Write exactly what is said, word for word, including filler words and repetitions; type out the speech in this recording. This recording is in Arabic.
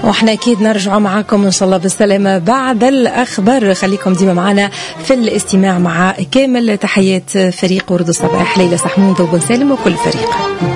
واحنا اكيد نرجع معاكم ان شاء الله بالسلامه بعد الاخبار. خليكم ديما معنا في الاستماع مع كامل تحيات فريق ورد الصباح، ليلى سحمود وبن سالم وكل فريق.